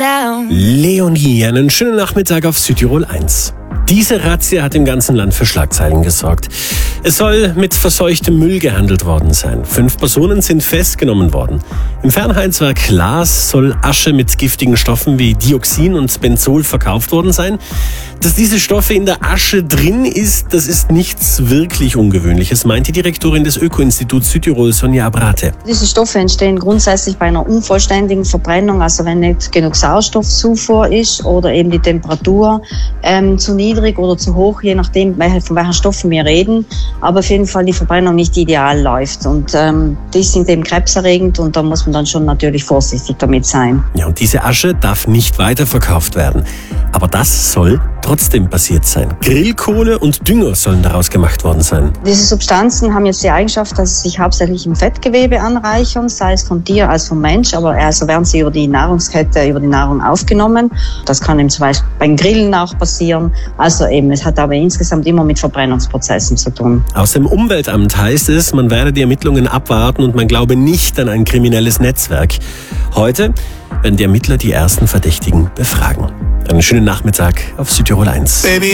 down. Leonie, einen schönen Nachmittag auf Südtirol 1. Diese Razzia hat im ganzen Land für Schlagzeilen gesorgt. Es soll mit verseuchtem Müll gehandelt worden sein. 5 Personen sind festgenommen worden. Im Fernheitswerk Glas soll Asche mit giftigen Stoffen wie Dioxin und Benzol verkauft worden sein. Dass diese Stoffe in der Asche drin ist, das ist nichts wirklich Ungewöhnliches, meint die Direktorin des Öko-Instituts Südtirol, Sonja Abrate. Diese Stoffe entstehen grundsätzlich bei einer unvollständigen Verbrennung, also wenn nicht genug Sauerstoffzufuhr ist oder eben die Temperatur zu niedrig oder zu hoch, je nachdem, von welchen Stoffen wir reden. Aber auf jeden Fall die Verbrennung nicht ideal läuft. Und die sind eben krebserregend und da muss man dann schon natürlich vorsichtig damit sein. Ja, und diese Asche darf nicht weiterverkauft werden. Aber das soll trotzdem passiert sein. Grillkohle und Dünger sollen daraus gemacht worden sein. Diese Substanzen haben jetzt die Eigenschaft, dass sie sich hauptsächlich im Fettgewebe anreichern, sei es vom Tier als vom Mensch, aber also werden sie über die Nahrungskette, über die Nahrung aufgenommen. Das kann eben zum Beispiel beim Grillen auch passieren. Also eben, es hat aber insgesamt immer mit Verbrennungsprozessen zu tun. Aus dem Umweltamt heißt es, man werde die Ermittlungen abwarten und man glaube nicht an ein kriminelles Netzwerk. Heute werden die Ermittler die ersten Verdächtigen befragen. Einen schönen Nachmittag auf Südtirol 1.